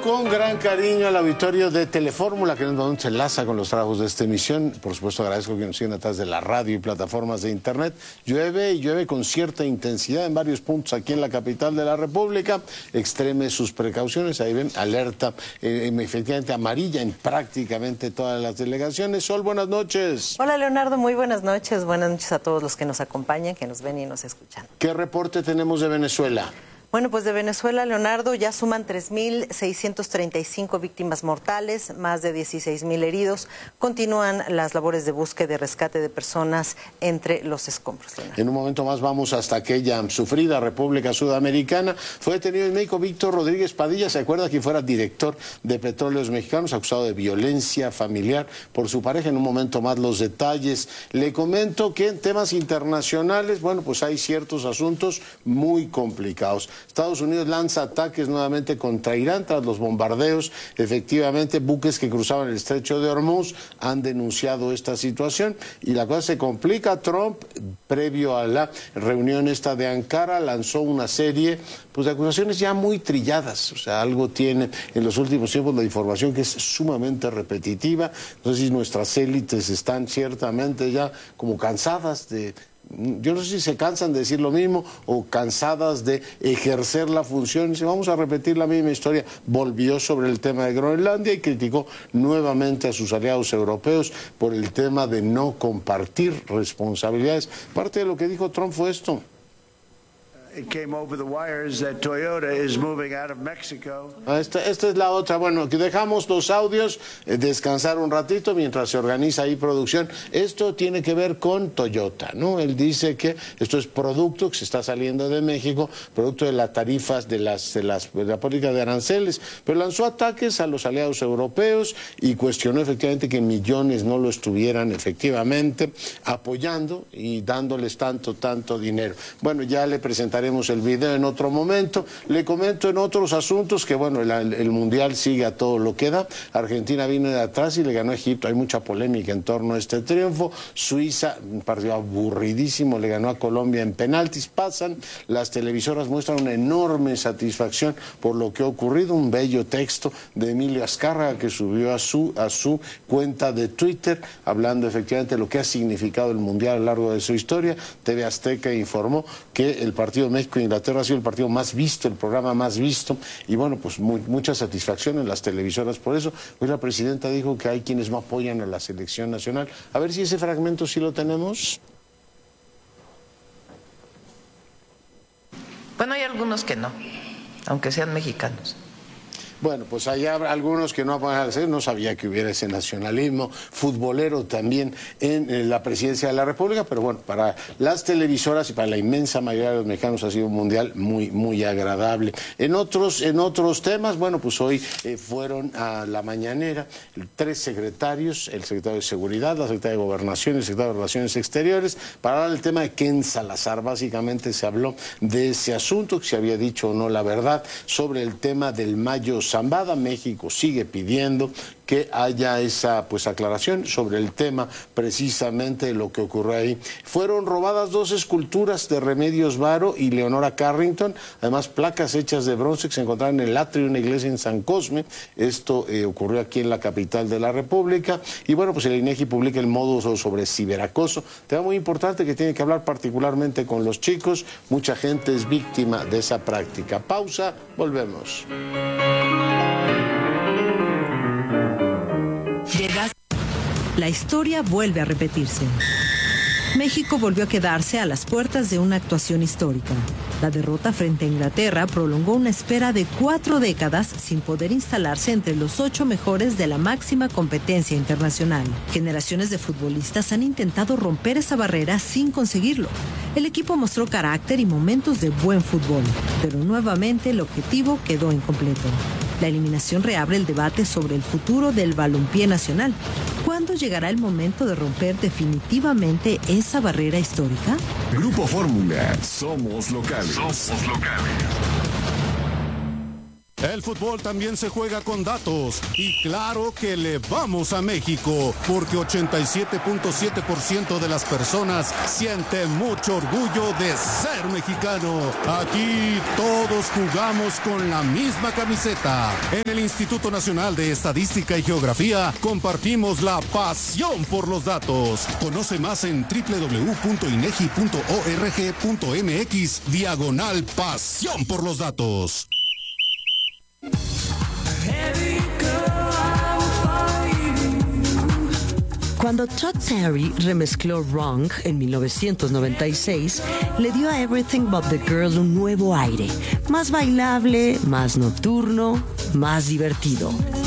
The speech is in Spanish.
con gran cariño al auditorio de Telefórmula, que nos enlaza con los trabajos de esta emisión. Por supuesto, agradezco que nos sigan a través de la radio y plataformas de internet. Llueve y llueve con cierta intensidad en varios puntos aquí en la capital de la República. Extreme sus precauciones. Ahí ven, alerta efectivamente amarilla en prácticamente todas las delegaciones. Sol, buenas noches. Hola, Leonardo, muy buenas noches. Buenas noches a todos los que nos acompañan, que nos ven y nos escuchan. ¿Qué reporte tenemos de Venezuela? Bueno, pues de Venezuela, Leonardo, ya suman 3.635 víctimas mortales, más de 16.000 heridos. Continúan las labores de búsqueda y rescate de personas entre los escombros, Leonardo. En un momento más vamos hasta aquella sufrida República Sudamericana. Fue detenido el médico Víctor Rodríguez Padilla. ¿Se acuerda que fuera director de Petróleos Mexicanos, acusado de violencia familiar por su pareja? En un momento más los detalles. Le comento que en temas internacionales, bueno, pues hay ciertos asuntos muy complicados. Estados Unidos lanza ataques nuevamente contra Irán tras los bombardeos. Efectivamente, buques que cruzaban el estrecho de Hormuz han denunciado esta situación y la cosa se complica. Trump, previo a la reunión esta de Ankara, lanzó una serie pues, de acusaciones ya muy trilladas. O sea, algo tiene en los últimos tiempos la información que es sumamente repetitiva. No sé si nuestras élites están ciertamente ya como cansadas de... Yo no sé si se cansan de decir lo mismo o cansadas de ejercer la función. Dice, vamos a repetir la misma historia. Volvió sobre el tema de Groenlandia y criticó nuevamente a sus aliados europeos por el tema de no compartir responsabilidades. Parte de lo que dijo Trump fue esto. Esta es la otra. Bueno, que dejamos los audios descansar un ratito mientras se organiza ahí producción. Esto tiene que ver con Toyota, ¿no? Él dice que esto es producto que se está saliendo de México, producto de las tarifas de la política de aranceles, pero lanzó ataques a los aliados europeos y cuestionó efectivamente que millones no lo estuvieran efectivamente apoyando y dándoles tanto dinero. Bueno, ya le presentaré el video en otro momento. Le comento en otros asuntos que, bueno, el Mundial sigue a todo lo que da. Argentina vino de atrás y le ganó a Egipto. Hay mucha polémica en torno a este triunfo. Suiza, un partido aburridísimo, le ganó a Colombia en penaltis. Pasan, las televisoras muestran una enorme satisfacción por lo que ha ocurrido. Un bello texto de Emilio Azcárraga que subió a su cuenta de Twitter, hablando efectivamente de lo que ha significado el Mundial a lo largo de su historia. TV Azteca informó que el partido México-Inglaterra ha sido el partido más visto, el programa más visto, y bueno, pues mucha satisfacción en las televisoras por eso. Hoy la presidenta dijo que hay quienes no apoyan a la selección nacional. A ver si ese fragmento sí lo tenemos. Bueno, hay algunos que no, aunque sean mexicanos. Bueno, pues hay algunos que no apoyan, no sabía que hubiera ese nacionalismo futbolero también en la presidencia de la República, pero bueno, para las televisoras y para la inmensa mayoría de los mexicanos ha sido un mundial muy agradable. En otros temas, bueno, pues hoy fueron a la mañanera 3 secretarios, el secretario de Seguridad, la secretaria de Gobernación y el secretario de Relaciones Exteriores, para hablar del tema de Ken Salazar. Básicamente se habló de ese asunto, que se había dicho o no la verdad, sobre el tema del Mayo Zambada. México sigue pidiendo que haya esa aclaración sobre el tema precisamente de lo que ocurrió ahí. Fueron robadas 2 esculturas de Remedios Varo y Leonora Carrington, además placas hechas de bronce que se encontraron en el atrio de una iglesia en San Cosme. Esto ocurrió aquí en la capital de la República. Y bueno, pues el INEGI publica el módulo sobre ciberacoso, tema muy importante que tiene que hablar particularmente con los chicos. Mucha gente es víctima de esa práctica. Pausa, volvemos. La historia vuelve a repetirse. México volvió a quedarse a las puertas de una actuación histórica. La derrota frente a Inglaterra prolongó una espera de 4 décadas sin poder instalarse entre los 8 mejores de la máxima competencia internacional. Generaciones de futbolistas han intentado romper esa barrera sin conseguirlo. El equipo mostró carácter y momentos de buen fútbol, pero nuevamente el objetivo quedó incompleto. La eliminación reabre el debate sobre el futuro del balompié nacional. ¿Cuándo llegará el momento de romper definitivamente esa barrera histórica? Grupo Fórmula. Somos locales. El fútbol también se juega con datos y claro que le vamos a México porque 87.7% de las personas sienten mucho orgullo de ser mexicano. Aquí todos jugamos con la misma camiseta. En el Instituto Nacional de Estadística y Geografía compartimos la pasión por los datos. Conoce más en www.inegi.org.mx/pasión por los datos. Cuando Todd Terry remezcló Wrong en 1996, le dio a Everything But the Girl un nuevo aire, más bailable, más nocturno, más divertido.